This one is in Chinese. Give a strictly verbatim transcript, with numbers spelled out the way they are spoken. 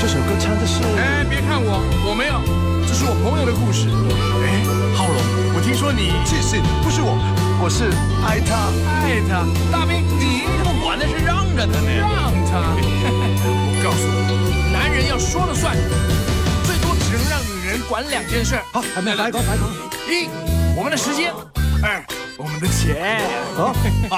首歌唱的是…… 哎，别看我，我没有，这是我朋友的故事。哎，浩龙，我听说你…… 谢谢，不是我，我是爱他， 爱他。大兵，你怎么管的是让着他呢？让他。我告诉你，男人要说了算，最多只能让女人管两件事。 好，係咪快講快講？ 一，我们的时间；二，我们的钱。 好， 啊，